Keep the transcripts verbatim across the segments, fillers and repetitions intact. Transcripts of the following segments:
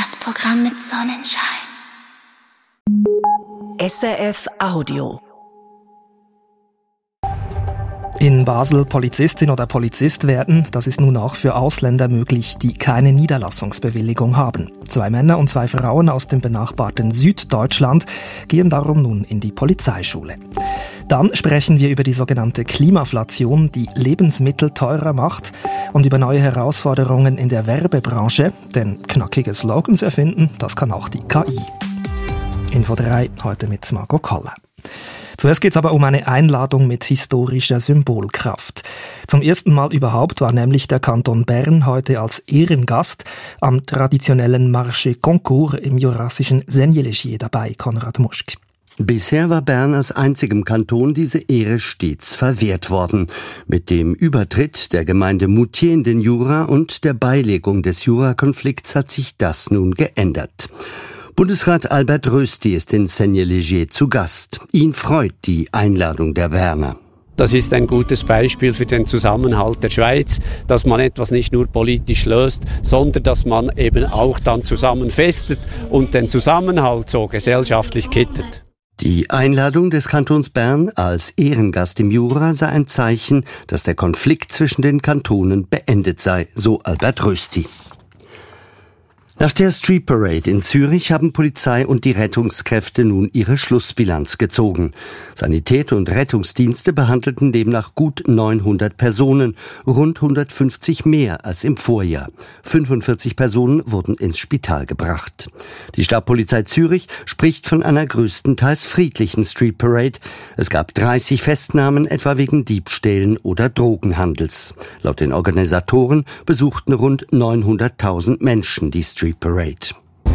Das Programm mit Sonnenschein. S R F Audio. In Basel Polizistin oder Polizist werden, das ist nun auch für Ausländer möglich, die keine Niederlassungsbewilligung haben. Zwei Männer und zwei Frauen aus dem benachbarten Süddeutschland gehen darum nun in die Polizeischule. Dann sprechen wir über die sogenannte Klimaflation, die Lebensmittel teurer macht, und über neue Herausforderungen in der Werbebranche, denn knackige Slogans erfinden, das kann auch die K I. Info drei, heute mit Margot Koller. Zuerst geht es aber um eine Einladung mit historischer Symbolkraft. Zum ersten Mal überhaupt war nämlich der Kanton Bern heute als Ehrengast am traditionellen Marché Concours im jurassischen Sennelegier dabei, Konrad Muschk. Bisher war Bern als einzigem Kanton diese Ehre stets verwehrt worden. Mit dem Übertritt der Gemeinde Moutier in den Jura und der Beilegung des Jurakonflikts hat sich das nun geändert. Bundesrat Albert Rösti ist in Sennelegier zu Gast. Ihn freut die Einladung der Berner. Das ist ein gutes Beispiel für den Zusammenhalt der Schweiz, dass man etwas nicht nur politisch löst, sondern dass man eben auch dann zusammenfestet und den Zusammenhalt so gesellschaftlich kittet. Die Einladung des Kantons Bern als Ehrengast im Jura sei ein Zeichen, dass der Konflikt zwischen den Kantonen beendet sei, so Albert Rösti. Nach der Street Parade in Zürich haben Polizei und die Rettungskräfte nun ihre Schlussbilanz gezogen. Sanität und Rettungsdienste behandelten demnach gut neunhundert Personen, rund hundertfünfzig mehr als im Vorjahr. fünfundvierzig Personen wurden ins Spital gebracht. Die Stadtpolizei Zürich spricht von einer größtenteils friedlichen Street Parade. Es gab dreißig Festnahmen, etwa wegen Diebstählen oder Drogenhandels. Laut den Organisatoren besuchten rund neunhunderttausend Menschen die Street Parade.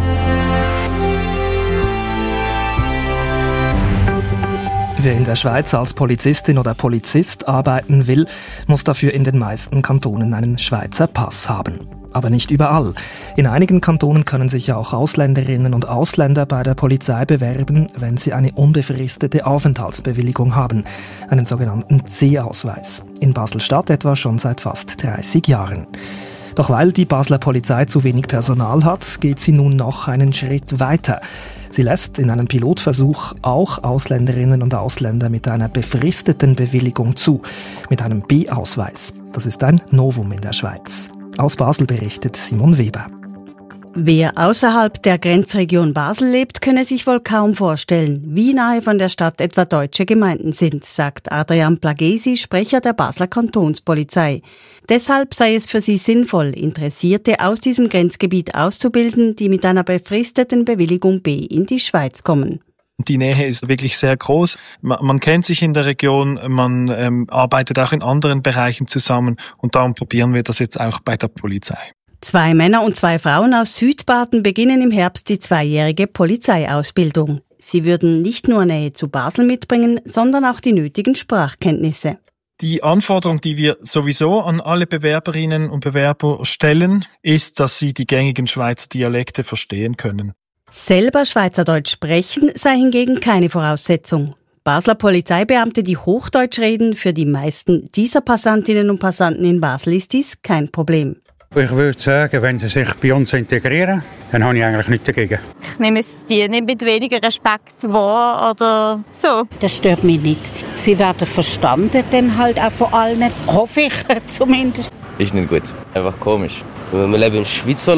Wer in der Schweiz als Polizistin oder Polizist arbeiten will, muss dafür in den meisten Kantonen einen Schweizer Pass haben. Aber nicht überall. In einigen Kantonen können sich auch Ausländerinnen und Ausländer bei der Polizei bewerben, wenn sie eine unbefristete Aufenthaltsbewilligung haben, einen sogenannten C-Ausweis. In Basel-Stadt etwa schon seit fast dreißig Jahren. Doch weil die Basler Polizei zu wenig Personal hat, geht sie nun noch einen Schritt weiter. Sie lässt in einem Pilotversuch auch Ausländerinnen und Ausländer mit einer befristeten Bewilligung zu, mit einem B-Ausweis. Das ist ein Novum in der Schweiz. Aus Basel berichtet Simon Weber. Wer außerhalb der Grenzregion Basel lebt, könne sich wohl kaum vorstellen, wie nahe von der Stadt etwa deutsche Gemeinden sind, sagt Adrian Plagesi, Sprecher der Basler Kantonspolizei. Deshalb sei es für sie sinnvoll, Interessierte aus diesem Grenzgebiet auszubilden, die mit einer befristeten Bewilligung B in die Schweiz kommen. Die Nähe ist wirklich sehr groß. Man, man kennt sich in der Region, man ähm, arbeitet auch in anderen Bereichen zusammen und darum probieren wir das jetzt auch bei der Polizei. Zwei Männer und zwei Frauen aus Südbaden beginnen im Herbst die zweijährige Polizeiausbildung. Sie würden nicht nur Nähe zu Basel mitbringen, sondern auch die nötigen Sprachkenntnisse. Die Anforderung, die wir sowieso an alle Bewerberinnen und Bewerber stellen, ist, dass sie die gängigen Schweizer Dialekte verstehen können. Selber Schweizerdeutsch sprechen sei hingegen keine Voraussetzung. Basler Polizeibeamte, die Hochdeutsch reden, für die meisten dieser Passantinnen und Passanten in Basel ist dies kein Problem. Ich würde sagen, wenn sie sich bei uns integrieren, dann habe ich eigentlich nichts dagegen. Ich nehme es die nicht mit weniger Respekt wahr oder so. Das stört mich nicht. Sie werden verstanden, dann halt auch von allen, hoffe ich zumindest. Ist nicht gut. Einfach komisch. Wir leben in Schweizer